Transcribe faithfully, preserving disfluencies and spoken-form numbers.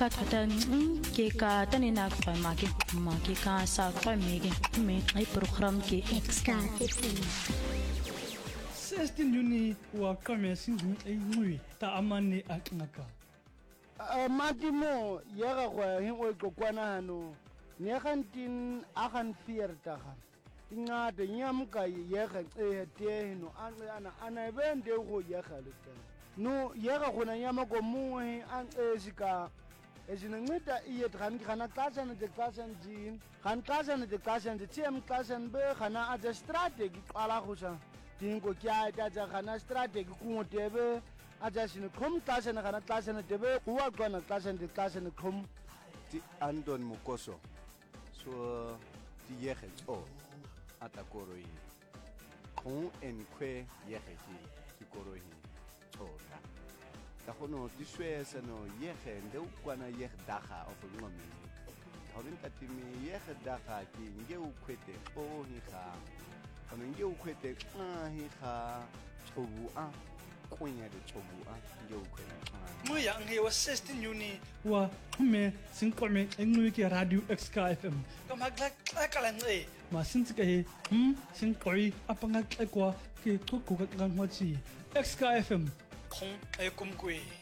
ka thata ke ka tani na kwa ma ke ma ke ka sa kwa me ke me ai program ke Ska F M. sixteen Juni wa kame singu ai ngui ta amani akngaka. Uh, Matimo yega kwa hingo kokwana hano negantin agan viertig ingade nyamka yega e tehno ana ana bende go yega leta no yega gona nyama go muwe an esika ezinceda iye dran kana xasha ne xasha nji kan xasha ne xasha nji tiem xasha be kana aja strategy qala khusha dingo kya ta kana strategy kungotebe aja sine khom xasha ne kana xasha ne debe kuwa khona xasha ne xasha ne khom ti Anton Mukoso so ti yege o atakoroi khon en kwe yege ti ti koroi tsota ka gono ti swesa no yege nde ukwana yege daga of ngomi thorin tatimi yege daga ki nge ukwete o hi kha kana nge ukwete a hi kha chobu a kunya de chobu a nge ukwete Mo ya nge wa sixteen Juni wa me singkome ngui ke radio Ska F M ka magla kala nge ma sintsika he hm singkoi apanga kwa ke kuku ka ngwachi Ska F M khong ai kumkwe